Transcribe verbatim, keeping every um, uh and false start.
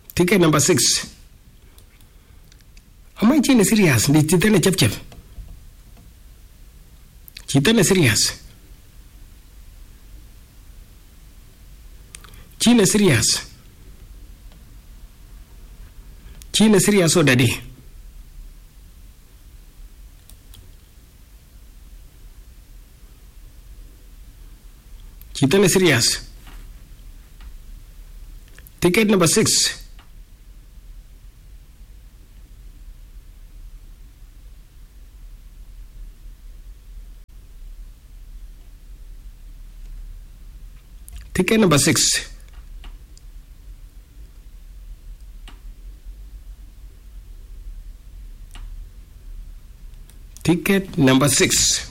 Ticket number six. Am I chine serious? Ni chitane chep chep. Chitane serious. Chine serious. Chine serious o daddy. Chitane serious. Ticket number six. Ticket number six. Ticket number six.